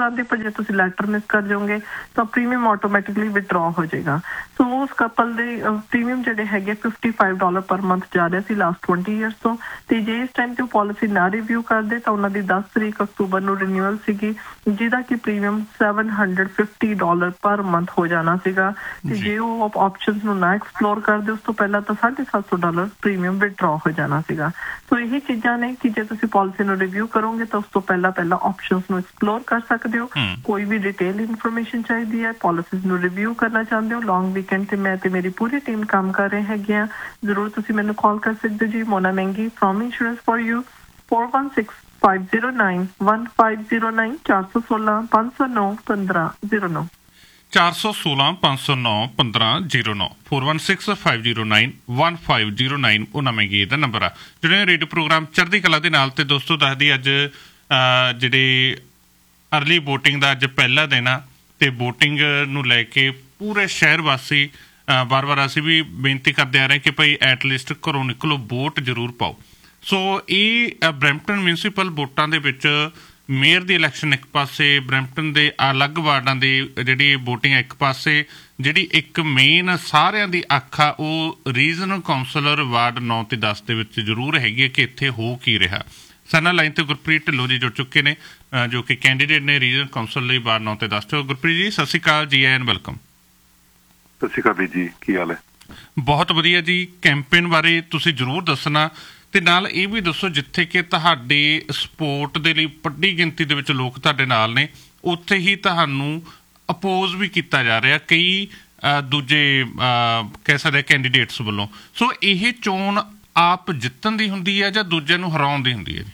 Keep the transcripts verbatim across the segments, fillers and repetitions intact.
ਜਾਂਦੀ, ਪਰ ਜੇ ਤੁਸੀਂ ਲੈਟਰ ਮਿਸ ਕਰ ਜਾਓਗੇ ਤਾਂ ਪ੍ਰੀਮੀਅਮ ਆਟੋਮੈਟਿਕਲੀ ਵਿਦਡਰਾ ਹੋ ਜਾਏਗਾ। ਸੋ ਉਸ ਕਪਲ ਦੇ ਪ੍ਰੀਮੀਅਮ ਜਿਹੜੇ ਹੈਗੇ fifty five dollar per month ਜਾ ਰਿਹਾ ਸੀ ਲਾਸਟ ਟਵੰਟੀ ਈਅਰਸ ਤੋਂ, ਤੇ ਜੇ ਇਸ ਟਾਈਮ ਤੇ ਉਹ ਪਾਲਿਸੀ ਨਾ ਰਿਵਿਊ ਕਰਦੇ ਤਾਂ ਉਹਨਾਂ ਦੀ ਦਸ ਤਰੀਕ ਅਕਤੂਬਰ ਨੂੰ ਰਿਨਿਊਅਲ ਸੀਗੀ, ਜਿਹਦਾ ਕਿ premium seven hundred fifty dollar per month ਹੋ ਜਾਣਾ ਸੀਗਾ। ਤੇ ਜੇ ਉਹ ਆਪਸ਼ਨਸ ਨੂੰ ਨਾ ਐਕਸਪਲੋਰ ਕਰਦੇ ਉਸ ਤੋਂ ਪਹਿਲਾਂ ਤਾਂ ਸਾਢੇ ਸੱਤ ਸੌ ਡਾਲਰ ਪ੍ਰੀਮੀਅਮ ਵਿਦਡਰਾ ਹੋ ਜਾਣਾ ਸੀਗਾ। ਸੋ ਇਹੀ ਚੀਜ਼ਾਂ ਨੇ ਕਿ ਜੇ ਤੁਸੀਂ ਪਾਲਿਸੀ ਨੂੰ ਰਿਵਿਊ ਕਰੋਗੇ ਤਾਂ ਉਸ ਤੋਂ ਪਹਿਲਾਂ ਪਹਿਲਾਂ ਆਪਸ਼ਨਸ ਨੂੰ ਐਕਸਪਲੋਰ ਕਰ ਸਕਦੇ ਹੋ। ਕੋਈ ਵੀ ਡਿਟੇਲ ਇਨਫੋਰਮੇਸ਼ਨ ਚਾਹੀਦੀ ਹੈ, ਪਾਲਿਸੀਜ਼ ਨੂੰ ਰਿਵਿਊ ਕਰਨਾ ਚਾਹੁੰਦੇ ਹੋ, ਲੌਂਗ ਵੀਕਐਂਡ ਤੇ ਮੈਂ ਤੇ ਮੇਰੀ ਪੂਰੀ ਟੀਮ ਕੰਮ ਕਰ ਰਹੇ ਹੈਗੇ ਆ, ਜ਼ਰੂਰ ਤੁਸੀਂ ਮੈਨੂੰ ਕਾਲ ਕਰ ਸਕਦੇ ਜੀ। ਮੋਨਾ ਮਹਿੰਗੀ from insurance for you, four one six five zero nine one five zero nine चार सौ सोलह पाँच सौ नौ पंद्रह जीरो नौ चार सौ सोलह पाँच सौ नौ पंद्रह जीरो नौ four one six five zero nine one five zero nine उन्ना महंगी दा नंबर आ। जुड़े रेडियो प्रोग्राम चढ़दी कला दे नाल ते दोस्तों दसदी अज जिहड़ी अर्ली वोटिंग दा अज पहला दिन आ ते वोटिंग नूं लैके पूरे शहर वासी बार बार असीं भी बेनती करदे आ रहे कि भाई एटलीस्ट घरों निकलो, वोट जरूर पाओ। सो ये ब्रैंपटन म्यूनसिपल वोटां दे विच ਮੇਅਰ ਦੀ ਇਲੈਕਸ਼ਨ ਇੱਕ ਪਾਸੇ, ਬਰੈਂਪਟਨ ਦੇ ਅਲੱਗ ਵਾਰਡਾਂ ਦੀ ਜਿਹੜੀ ਵੋਟਿੰਗ ਇੱਕ ਪਾਸੇ, ਜਿਹੜੀ ਇੱਕ ਮੇਨ ਸਾਰਿਆਂ ਦੀ ਅੱਖ ਆ ਉਹ ਰੀਜਨਲ ਕਾਉਂਸਲਰ ਵਾਰਡ ਨੌ ਤੇ ਦਸ ਦੇ ਵਿੱਚ ਜ਼ਰੂਰ ਹੈਗੀ ਹੈ ਕਿ ਇੱਥੇ ਹੋ ਕੀ ਰਿਹਾ। ਸਾਡੇ ਨਾਲ ਲਾਈਨ ਤੇ ਗੁਰਪ੍ਰੀਤ ਢਿੱਲੋਂ ਜੀ ਜੁੜ ਚੁੱਕੇ ਨੇ ਜੋ ਕਿ ਕੈਂਡੀਡੇਟ ਨੇ ਰੀਜਨਲ ਕਾਉਂਸਲ ਲਈ ਵਾਰਡ ਨੌ ਤੇ ਦਸ ਤੋਂ। ਗੁਰਪ੍ਰੀਤ ਜੀ ਸਤਿ ਸ਼੍ਰੀ ਅਕਾਲ, ਜੀ ਆਇਆਂ, ਵੈਲਕਮ। ਸਤਿ ਸ਼੍ਰੀ ਅਕਾਲ ਜੀ, ਕੀ ਹਾਲ ਹੈ? ਬਹੁਤ ਵਧੀਆ ਜੀ। ਕੈਂਪੇਨ ਬਾਰੇ ਤੁਸੀਂ ਜ਼ਰੂਰ ਦੱਸਣਾ ਤੇ ਨਾਲ ਇਹ ਵੀ ਦੱਸੋ ਜਿੱਥੇ ਕਿ ਤੁਹਾਡੇ ਸਪੋਰਟ ਦੇ ਲਈ ਵੱਡੀ ਗਿਣਤੀ ਦੇ ਵਿੱਚ ਲੋਕ ਤੁਹਾਡੇ ਨਾਲ ਨੇ, ਉੱਥੇ ਹੀ ਤੁਹਾਨੂੰ ਅਪੋਜ਼ ਵੀ ਕੀਤਾ ਜਾ ਰਿਹਾ ਕਈ ਦੂਜੇ ਕਹਿ ਸਕਦੇ ਕੈਂਡੀਡੇਟਸ ਵੱਲੋਂ। ਸੋ ਇਹ ਚੋਣ ਆਪ ਜਿੱਤਣ ਦੀ ਹੁੰਦੀ ਹੈ ਜਾਂ ਦੂਜਿਆਂ ਨੂੰ ਹਰਾਉਣ ਦੀ ਹੁੰਦੀ ਹੈ ਜੀ?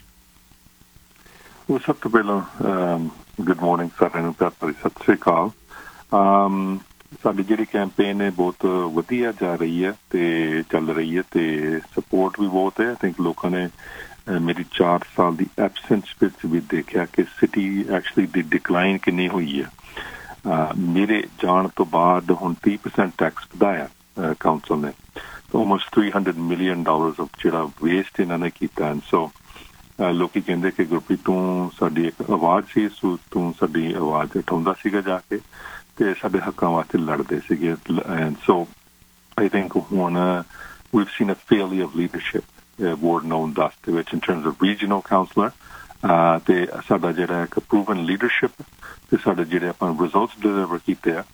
ਉਹ ਸਭ ਤੋਂ ਪਹਿਲਾਂ ਗੁੱਡ ਮਾਰਨਿੰਗ ਸਾਰਿਆਂ ਨੂੰ, ਪਿਆਰ ਭਰੀ ਸਤਿ ਸ਼੍ਰੀ ਅਕਾਲ। ਸਾਡੀ ਜਿਹੜੀ ਕੈਂਪੇਨ ਹੈ ਬਹੁਤ ਵਧੀਆ ਜਾ ਰਹੀ ਹੈ ਤੇ ਚੱਲ ਰਹੀ ਹੈ ਤੇ ਸਪੋਰਟ ਵੀ ਬਹੁਤ ਹੈ। ਆਈ ਥਿੰਕ ਲੋਕਾਂ ਨੇ ਮੇਰੀ ਚਾਰ ਸਾਲ ਦੀ ਐਬਸੈਂਸ ਵਿੱਚ ਵੀ ਦੇਖਿਆ ਕਿ ਸਿਟੀ ਐਕਚੁਅਲੀ ਦੀ ਡਿਕਲਾਈਨ ਕਿੰਨੀ ਹੋਈ ਹੈ। ਮੇਰੇ ਜਾਣ ਤੋਂ ਬਾਅਦ ਹੁਣ ਤੀਹ ਪਰਸੈਂਟ ਟੈਕਸ ਵਧਾਇਆ ਕਾਉਂਸਲ ਨੇ, almost three hundred million dollars of ਜਿਹੜਾ ਵੇਸਟ ਇਹਨਾਂ ਨੇ ਕੀਤਾ। ਐਂਡ ਸੋ ਲੋਕੀ ਕਹਿੰਦੇ ਕਿ ਗੁਰਪ੍ਰੀਤ ਤੂੰ ਸਾਡੀ ਇੱਕ ਆਵਾਜ਼ ਸੀ, ਸੋ ਤੂੰ ਸਾਡੀ ਆਵਾਜ਼ ਉਠਾਉਂਦਾ ਸੀਗਾ ਜਾ ਕੇ ਤੇ ਸਾਡੇ ਹੱਕਾਂ ਵਾਸਤੇ ਲੜਦੇ ਸੀਗੇ। ਐਂਡ ਸੋ ਆਈ ਥਿੰਕ ਹੁਣ we've scene a failure of leadership ward ਨੌ ਦਸ ਦੇ ਵਿੱਚ ਇਨ ਟਰਮਸ ਆਫ ਰੀਜਨਲ ਕਾਉਂਸਲਰ ਤੇ ਸਾਡਾ ਜਿਹੜਾ ਇੱਕ ਪ੍ਰੂਵਨ ਲੀਡਰਸ਼ਿਪ ਤੇ ਸਾਡੇ ਜਿਹੜੇ ਆਪਾਂ ਰਿਜ਼ਲਟਸ ਡਿਲੀਵਰ ਕੀਤੇ ਆ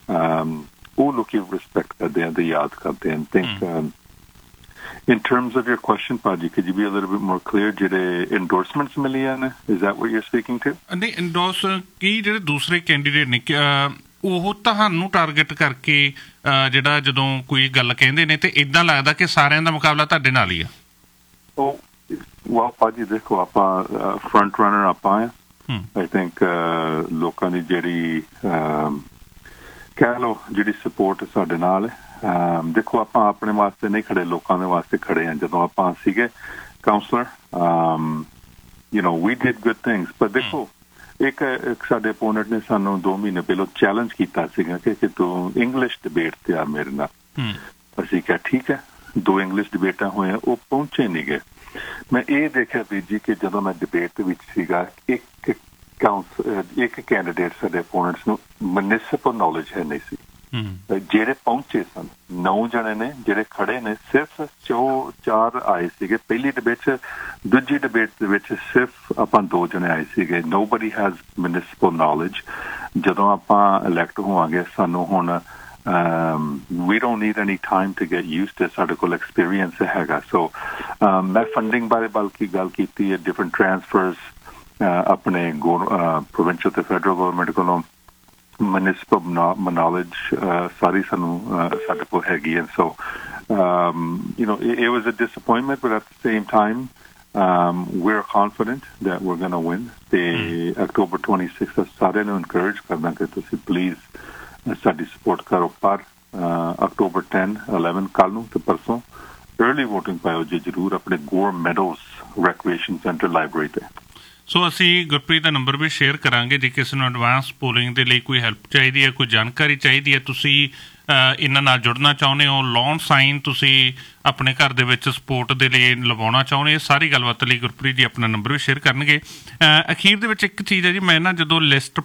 ਉਹ ਲੋਕੀ ਰਿਸਪੈਕਟ ਕਰਦੇ ਆ ਤੇ ਯਾਦ ਕਰਦੇ ਆ। Think in terms of your question, Paji, could you be a little bit more clear? ਜਿਹੜੇ endorsements ਮਿਲੇ ਨੇ, is that what you're speaking to? ਨਹੀਂ, endorse ਕੀ ਜਿਹੜੇ ਦੂਸਰੇ ਕੈਂਡੀਡੇਟ ਨੇ ਉਹ ਤੁਹਾਨੂੰ ਟਾਰਗੇਟ ਕਰਕੇ ਜਿਹੜਾ ਜਦੋਂ ਕੋਈ ਗੱਲ ਕਹਿੰਦੇ ਨੇ ਤੇ ਇਦਾਂ ਲੱਗਦਾ ਕਿ ਸਾਰਿਆਂ ਦਾ ਮੁਕਾਬਲਾ ਤੁਹਾਡੇ ਨਾਲ ਹੀ ਆ? ਉਹ well, Paji, ਦੇਖੋ ਆਪਾਂ ਫਰੰਟ ਰਨਰ ਆਪਾਂ ਆ। ਆਈ ਥਿੰਕ ਲੋਕਾਂ ਦੀ ਜਿਹੜੀ ਕਹਿ ਲਓ ਜਿਹੜੀ ਸਪੋਰਟ ਸਾਡੇ ਨਾਲ ਹੈ। ਦੇਖੋ ਆਪਾਂ ਆਪਣੇ ਵਾਸਤੇ ਨਹੀਂ ਖੜੇ, ਲੋਕਾਂ ਦੇ ਵਾਸਤੇ ਖੜੇ ਹਾਂ। ਜਦੋਂ ਆਪਾਂ ਸੀਗੇ councillor you know we did good things, ਪਰ ਦੇਖੋ ਇੱਕ ਸਾਡੇ ਓਪੋਨੈਂਟ ਨੇ ਸਾਨੂੰ ਦੋ ਮਹੀਨੇ ਪਹਿਲਾਂ ਚੈਲੰਜ ਕੀਤਾ ਸੀਗਾ ਕਿ ਤੂੰ ਇੰਗਲਿਸ਼ ਡਿਬੇਟ ਤੇ ਆ ਮੇਰੇ ਨਾਲ। ਅਸੀਂ ਕਿਹਾ ਠੀਕ ਹੈ, ਦੋ ਇੰਗਲਿਸ਼ ਡਿਬੇਟਾਂ ਹੋਈਆਂ, ਉਹ ਪਹੁੰਚੇ ਨਹੀਂ ਗਏ। ਮੈਂ ਇਹ ਦੇਖਿਆ ਵੀਰ ਜੀ ਕਿ ਜਦੋਂ ਮੈਂ ਡਿਬੇਟ ਦੇ ਵਿੱਚ ਸੀਗਾ ਇੱਕ ਕਾਉਂਸਲ ਇੱਕ ਕੈਂਡੀਡੇਟ ਸਾਡੇ ਓਪੋਨੈਂਟਸ ਨੂੰ ਮਿਊਨਿਸਪਲ ਨੌਲੇਜ ਹੈ ਨਹੀਂ ਸੀ। ਜਿਹੜੇ ਪਹੁੰਚੇ ਸਨ ਨੌ ਜਣੇ ਨੇ, ਜਿਹੜੇ ਖੜੇ ਨੇ ਸਿਰਫ ਚੋ ਚਾਰ ਆਏ ਸੀਗੇ ਪਹਿਲੀ ਡਿਬੇਟ ਚ। ਦੂਜੀ ਡਿਬੇਟ ਦੇ ਵਿੱਚ ਸਿਰਫ ਆਪਾਂ ਦੋ ਜਣੇ ਆਏ ਸੀਗੇ। Nobody has municipal knowledge. ਜਦੋਂ ਆਪਾਂ ਇਲੈਕਟ ਹੋਵਾਂਗੇ ਸਾਨੂੰ ਹੁਣ we don't need any time to get used to, ਸਾਡੇ ਕੋਲ ਐਕਸਪੀਰੀਅੰਸ ਹੈਗਾ। ਸੋ ਮੈਂ ਫੰਡਿੰਗ ਬਾਰੇ ਬਲਕਿ ਗੱਲ ਕੀਤੀ ਹੈ, ਡਿਫਰੈਂਟ ਟ੍ਰਾਂਸਫਰਸ ਆਪਣੇ ਪ੍ਰੋਵਿੰਸ਼ਲ ਤੇ ਫੈਡਰਲ ਗੌਰਮੈਂਟ ਕੋਲੋਂ ਮਿਊਨਿਸਪਲ ਨੌਲੇਜ ਸਾਰੀ ਸਾਨੂੰ ਸਾਡੇ ਕੋਲ ਹੈਗੀ ਹੈ। So you know it was a disappointment but at the same time we're confident that we're going to win. ਤੇ ਅਕਤੂਬਰ ਟਵੈਂਟੀ ਸਿਕਸ ਸਾਰਿਆਂ ਨੂੰ ਇਨਕਰੇਜ ਕਰਨਾ ਕਿ ਤੁਸੀਂ ਪਲੀਜ਼ ਸਾਡੀ ਸਪੋਰਟ ਕਰੋ। ਪਰ ਅਕਤੂਬਰ ਟੈਨ ਇਲੈਵਨ ਕੱਲ੍ਹ ਨੂੰ ਤੇ ਪਰਸੋਂ अर्ली वोटिंग पाओ जी जरूर अपने गोर मेडोज रैक्रिएशन सेंटर लाइब्रेरी ते। सो असी गुरप्रीत का नंबर भी शेयर करांगे जे किसी नूं एडवांस पोलिंग दे लई कोई हैल्प चाहिदी है, कोई जानकारी चाहिदी है, तुसी इन्हां नाल जुड़ना चाहुंदे हो, लॉन साइन तुसी अपने घर दे विच सपोर्ट दे लई लवाउणा चाहुंदे हो, सारी गलबात लई गुरप्रीत जी अपना नंबर भी शेयर करनगे। अखीर दे विच एक चीज़ है जी, मैं ना जदों लिस्ट